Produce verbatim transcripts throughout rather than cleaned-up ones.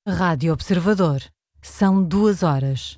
Rádio Observador. São duas horas.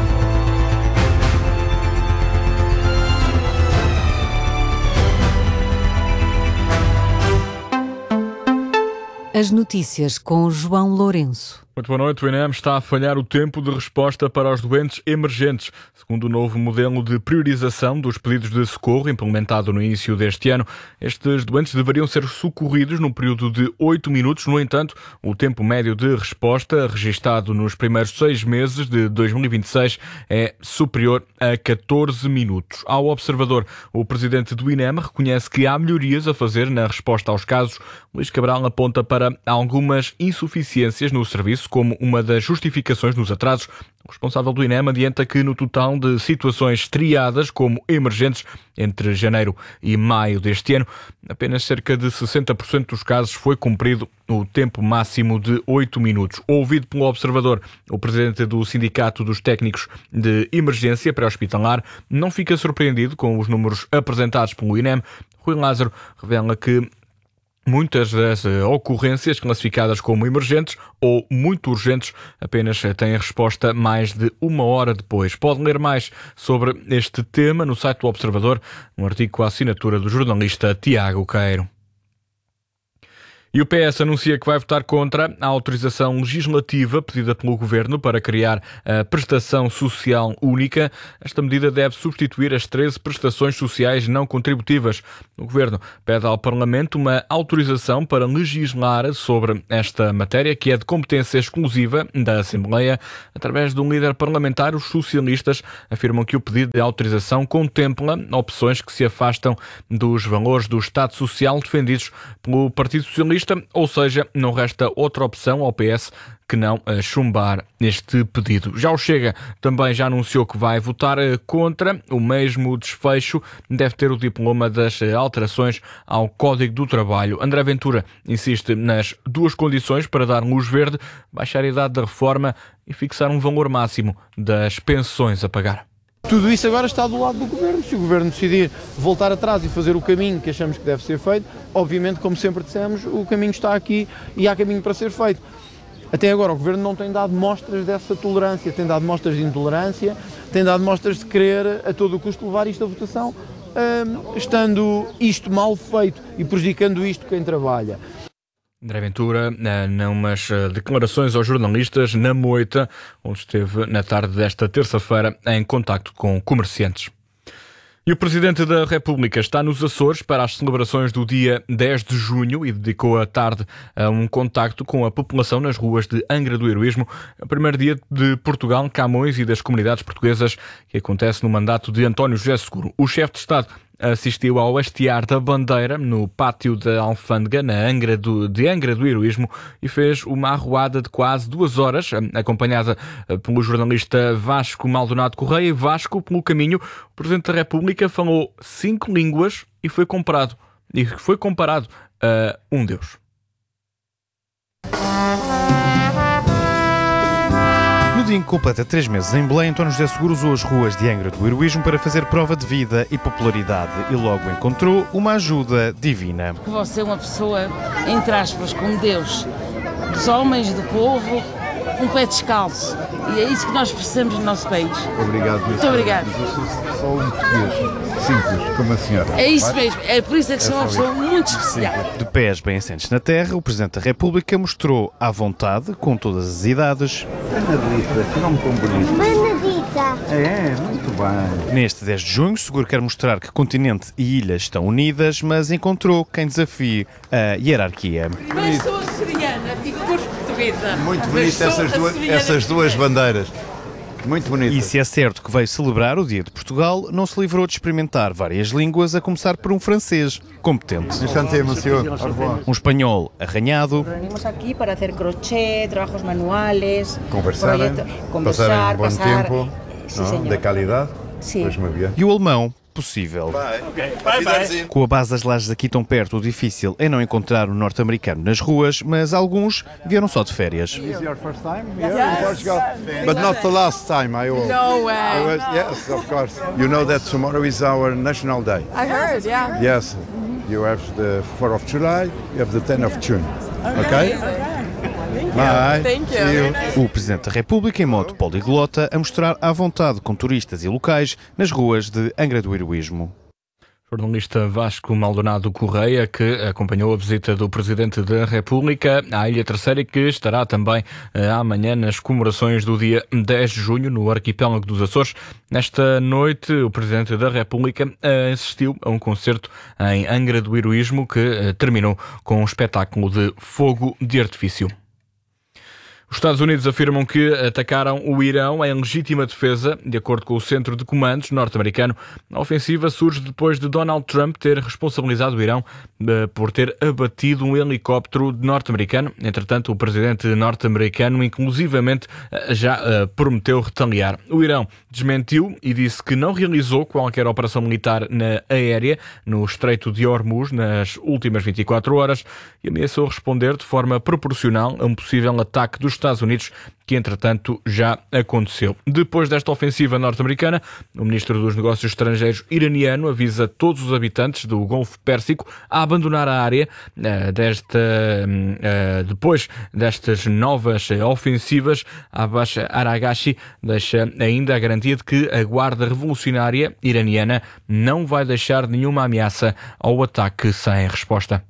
As notícias com João Lourenço. Muito boa noite. O INEM está a falhar o tempo de resposta para os doentes emergentes. Segundo o novo modelo de priorização dos pedidos de socorro implementado no início deste ano, estes doentes deveriam ser socorridos num período de oito minutos. No entanto, o tempo médio de resposta registado nos primeiros seis meses de dois mil e vinte e seis é superior a catorze minutos. Ao Observador, o presidente do INEM reconhece que há melhorias a fazer na resposta aos casos. Luís Cabral aponta para algumas insuficiências no serviço como uma das justificações nos atrasos. O responsável do INEM adianta que no total de situações triadas como emergentes entre janeiro e maio deste ano, apenas cerca de sessenta por cento dos casos foi cumprido o tempo máximo de oito minutos. Ouvido pelo Observador, o presidente do Sindicato dos Técnicos de Emergência Pré-Hospitalar não fica surpreendido com os números apresentados pelo INEM. Rui Lázaro revela que muitas das ocorrências classificadas como emergentes ou muito urgentes apenas têm resposta mais de uma hora depois. Pode ler mais sobre este tema no site do Observador, um artigo com a assinatura do jornalista Tiago Queiro. E o P S anuncia que vai votar contra a autorização legislativa pedida pelo Governo para criar a prestação social única. Esta medida deve substituir as treze prestações sociais não contributivas. O Governo pede ao Parlamento uma autorização para legislar sobre esta matéria, que é de competência exclusiva da Assembleia. Através de um líder parlamentar, os socialistas afirmam que o pedido de autorização contempla opções que se afastam dos valores do Estado Social defendidos pelo Partido Socialista. Ou seja, não resta outra opção ao P S que não chumbar este pedido. Já o Chega também já anunciou que vai votar contra. O mesmo desfecho deve ter o diploma das alterações ao Código do Trabalho. André Ventura insiste nas duas condições para dar luz verde: baixar a idade da reforma e fixar um valor máximo das pensões a pagar. Tudo isso agora está do lado do Governo. Se o Governo decidir voltar atrás e fazer o caminho que achamos que deve ser feito, obviamente, como sempre dissemos, o caminho está aqui e há caminho para ser feito. Até agora o Governo não tem dado mostras dessa tolerância, tem dado mostras de intolerância, tem dado mostras de querer a todo o custo levar isto à votação, hum, estando isto mal feito e prejudicando isto quem trabalha. André Ventura, numas declarações aos jornalistas na Moita, onde esteve na tarde desta terça-feira em contacto com comerciantes. E o Presidente da República está nos Açores para as celebrações do dia dez de junho e dedicou a tarde a um contacto com a população nas ruas de Angra do Heroísmo, o primeiro dia de Portugal, Camões e das comunidades portuguesas, que acontece no mandato de António José Seguro. O chefe de Estado assistiu ao hastear da bandeira no pátio da Alfândega, na Angra do, de Angra do Heroísmo, e fez uma arruada de quase duas horas, acompanhada pelo jornalista Vasco Maldonado Correia. E Vasco, pelo caminho, o Presidente da República falou cinco línguas e foi comparado, e foi comparado a um deus. No dia em que completa três meses em Belém, António José Seguro usou as ruas de Angra do Heroísmo para fazer prova de vida e popularidade e logo encontrou uma ajuda divina. Você é uma pessoa, entre aspas, como Deus, dos homens, do povo, um pé descalço. E é isso que nós precisamos no nosso país. Obrigado. Muito obrigado. Eu sou um português simples, como a senhora. É isso mesmo. É por isso é que sou uma pessoa muito especial. De pés bem assentes na terra, o Presidente da República mostrou à vontade, com todas as idades. Benedita, que nome tão bonito. Benedita. É, muito bem. Neste dez de junho, Seguro quer mostrar que continente e ilha estão unidas, mas encontrou quem desafie a hierarquia. Mas sou açoriana, fico por portuguesa. Muito bonito essas duas, essas duas bandeiras. Muito bonito. E se é certo que veio celebrar o Dia de Portugal, não se livrou de experimentar várias línguas, a começar por um francês competente. Um espanhol arranhado. Venimos aqui para fazer crochê, trabalhos manuais, conversar, conversar, passar um bom passar, tempo, sí, não? De qualidade. Sim. Pois, muito bem. E o alemão possível. Okay. Bye, bye. Com a base das lajes aqui tão perto, o difícil é não encontrar um norte-americano nas ruas, mas alguns vieram só de férias. Is your first time here in Portugal? But not the last time, I hope. No way. I was, yes, of course. You know that tomorrow is our national day. I heard, yeah. Yes. You have the fourth of July, you have the tenth of June. Okay? Bye. Thank you. See you. O Presidente da República em moto poliglota a mostrar à vontade com turistas e locais nas ruas de Angra do Heroísmo. Jornalista Vasco Maldonado Correia, que acompanhou a visita do Presidente da República à Ilha Terceira e que estará também amanhã nas comemorações do dia dez de junho no arquipélago dos Açores. Nesta noite, o Presidente da República assistiu a um concerto em Angra do Heroísmo que terminou com um espetáculo de fogo de artifício. Os Estados Unidos afirmam que atacaram o Irão em legítima defesa. De acordo com o Centro de Comandos norte-americano, a ofensiva surge depois de Donald Trump ter responsabilizado o Irão por ter abatido um helicóptero norte-americano. Entretanto, o presidente norte-americano inclusivamente já prometeu retaliar. O Irão desmentiu e disse que não realizou qualquer operação militar na aérea no Estreito de Hormuz nas últimas vinte e quatro horas e ameaçou responder de forma proporcional a um possível ataque dos Estados Unidos, que entretanto já aconteceu. Depois desta ofensiva norte-americana, o ministro dos Negócios Estrangeiros iraniano avisa todos os habitantes do Golfo Pérsico a abandonar a área desta, depois destas novas ofensivas. Abbas Araghchi deixa ainda a garantia de que a Guarda Revolucionária iraniana não vai deixar nenhuma ameaça ao ataque sem resposta.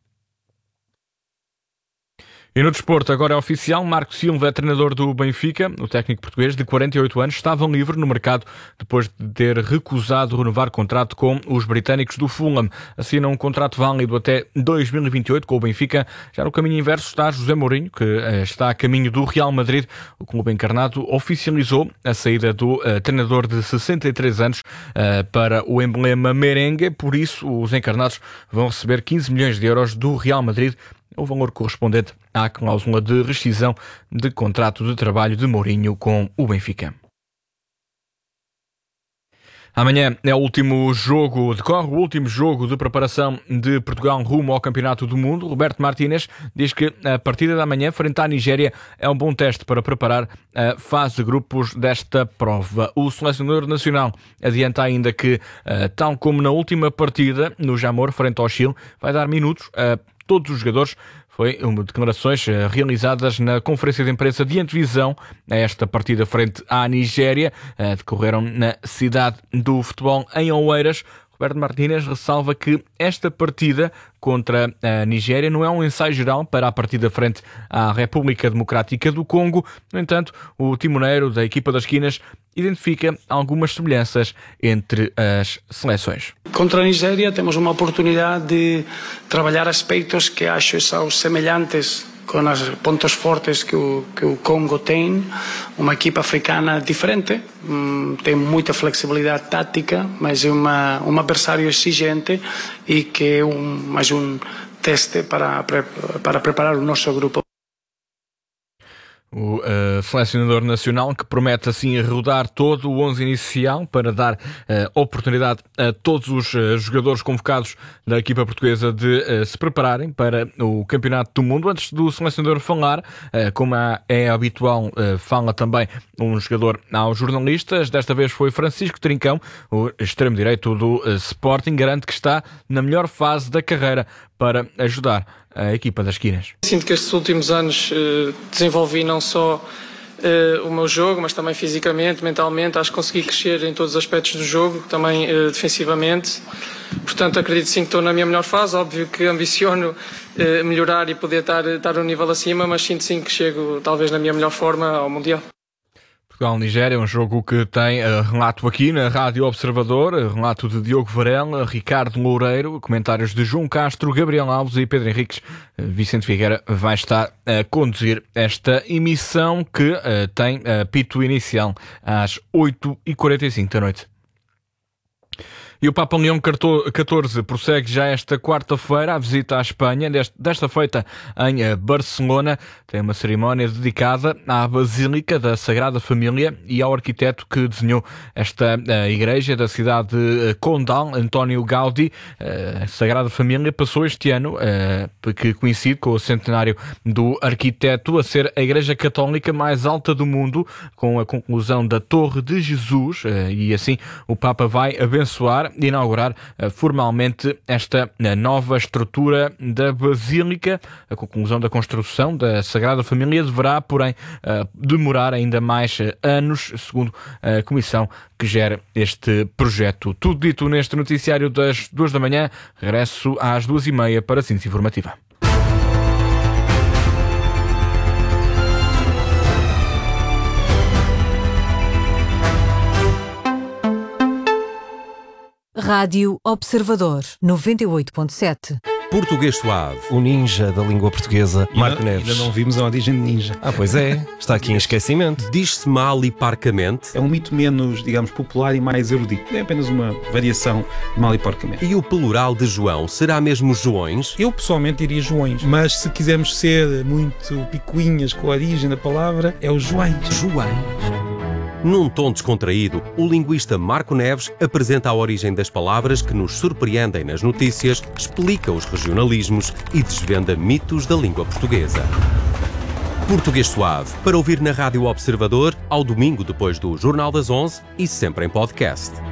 E no desporto, agora é oficial, Marco Silva é treinador do Benfica. O técnico português de quarenta e oito anos estava livre no mercado depois de ter recusado renovar contrato com os britânicos do Fulham. Assina um contrato válido até dois mil e vinte e oito com o Benfica. Já no caminho inverso está José Mourinho, que está a caminho do Real Madrid. O clube encarnado oficializou a saída do uh, treinador de sessenta e três anos uh, para o emblema merengue. Por isso, os encarnados vão receber quinze milhões de euros do Real Madrid, o valor correspondente à cláusula de rescisão de contrato de trabalho de Mourinho com o Benfica. Amanhã é o último jogo, decorre o último jogo de preparação de Portugal rumo ao Campeonato do Mundo. Roberto Martínez diz que a partida da manhã frente à Nigéria é um bom teste para preparar a fase de grupos desta prova. O selecionador nacional adianta ainda que, tal como na última partida no Jamor frente ao Chile, vai dar minutos a todos os jogadores. Foi uma declarações realizadas na conferência de imprensa de antevisão a esta partida frente à Nigéria. Decorreram na cidade do futebol em Oeiras. Roberto Martínez ressalva que esta partida contra a Nigéria não é um ensaio geral para a partida frente à República Democrática do Congo. No entanto, o timoneiro da equipa das Esquinas identifica algumas semelhanças entre as seleções. Contra a Nigéria temos uma oportunidade de trabalhar aspectos que acho são semelhantes com os pontos fortes que o, que o Congo tem. Uma equipa africana diferente, hum, tem muita flexibilidade tática, mas é uma, um adversário exigente e que é um, mais um teste para, para preparar o nosso grupo. O uh, selecionador nacional que promete assim rodar todo o onze inicial para dar uh, oportunidade a todos os uh, jogadores convocados da equipa portuguesa de uh, se prepararem para o Campeonato do Mundo. Antes do selecionador falar, uh, como é habitual, uh, fala também um jogador aos jornalistas. Desta vez foi Francisco Trincão, o extremo-direito do uh, Sporting, garante que está na melhor fase da carreira para ajudar a equipa das Esquinas. Sinto que estes últimos anos eh, desenvolvi não só eh, o meu jogo, mas também fisicamente, mentalmente. Acho que consegui crescer em todos os aspectos do jogo, também eh, defensivamente. Portanto, acredito sim que estou na minha melhor fase. Óbvio que ambiciono eh, melhorar e poder estar, estar um nível acima, mas sinto sim que chego talvez na minha melhor forma ao Mundial. Portugal-Nigéria é um jogo que tem uh, relato aqui na Rádio Observador, uh, relato de Diogo Varela, Ricardo Loureiro, comentários de João Castro, Gabriel Alves e Pedro Henriques. Uh, Vicente Figueira vai estar a conduzir esta emissão que uh, tem apito inicial às oito e quarenta e cinco da noite. E o Papa Leão catorze prossegue já esta quarta-feira a visita à Espanha, desta feita em Barcelona. Tem uma cerimónia dedicada à Basílica da Sagrada Família e ao arquiteto que desenhou esta igreja da cidade de Condal, António Gaudí. A Sagrada Família passou este ano, que coincide com o centenário do arquiteto, a ser a igreja católica mais alta do mundo, com a conclusão da Torre de Jesus, e assim o Papa vai abençoar para inaugurar formalmente esta nova estrutura da Basílica. A conclusão da construção da Sagrada Família deverá, porém, demorar ainda mais anos, segundo a comissão que gera este projeto. Tudo dito neste noticiário das duas da manhã. Regresso às duas e meia para a síntese informativa. Rádio Observador, noventa e oito ponto sete. Português Suave, o ninja da língua portuguesa, Marco Neves. Ainda não vimos a origem de ninja. Ah, pois é, está aqui em esquecimento. Diz-se mal e parcamente. É um mito menos, digamos, popular e mais erudito. É apenas uma variação de mal e porcamente. E o plural de João será mesmo Joões? Eu pessoalmente diria Joões, mas se quisermos ser muito picuinhas com a origem da palavra, é o Joões. Joões. Num tom descontraído, o linguista Marco Neves apresenta a origem das palavras que nos surpreendem nas notícias, explica os regionalismos e desvenda mitos da língua portuguesa. Português Suave, para ouvir na Rádio Observador, ao domingo depois do Jornal das onze e sempre em podcast.